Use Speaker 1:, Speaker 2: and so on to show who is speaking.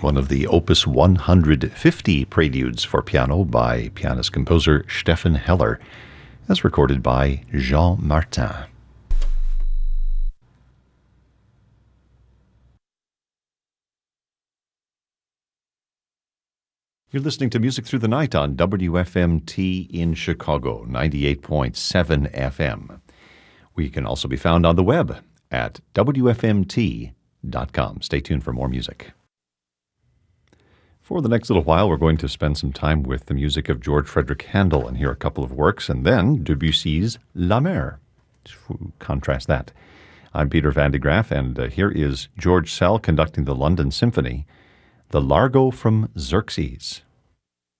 Speaker 1: one of the Opus 150 preludes for piano by pianist-composer Stefan Heller, as recorded by Jean Martin. You're listening to Music Through the Night on WFMT in Chicago, 98.7 FM. We can also be found on the web at WFMT.com. Stay tuned for more music. For the next little while, we're going to spend some time with the music of George Frederick Handel and hear a couple of works, and then Debussy's La Mer. Contrast that. I'm Peter Van de Graaff, and here is George Szell conducting the London Symphony, the Largo from Xerxes.